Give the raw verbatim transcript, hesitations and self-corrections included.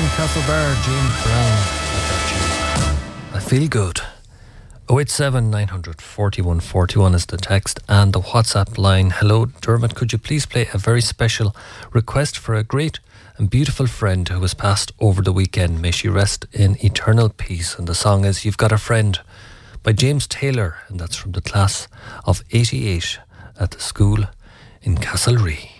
Castlebar, James Brown. I feel good. oh eight seven nine hundred forty-one forty-one is the text and the WhatsApp line. Hello, Dermot, could you please play a very special request for a great and beautiful friend who was passed over the weekend? May she rest in eternal peace. And the song is You've Got a Friend by James Taylor, and that's from the class of eighty-eight at the school in Castlerea.